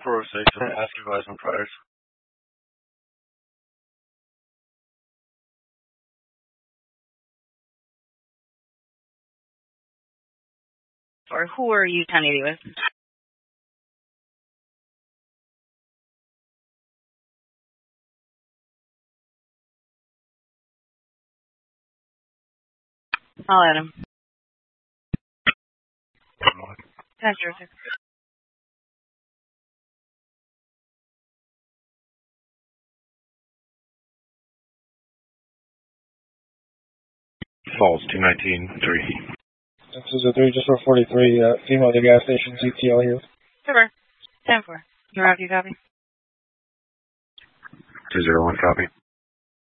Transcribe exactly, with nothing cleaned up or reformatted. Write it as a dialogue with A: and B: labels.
A: four oh six, ask advisement priors.
B: Or who are you ten eighty with? I'll add him. ten zero six.
A: Falls, two nineteen, three.
C: This is a three, just for forty-three, uh, female at the gas station, C T L here.
B: Super. ten four. You have you copy?
A: two zero one, copy.